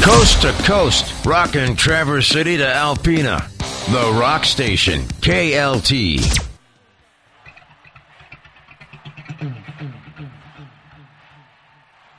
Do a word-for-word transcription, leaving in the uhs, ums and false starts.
Coast to coast, rockin' Traverse City to Alpena. The Rock Station, K L T. Mm, mm.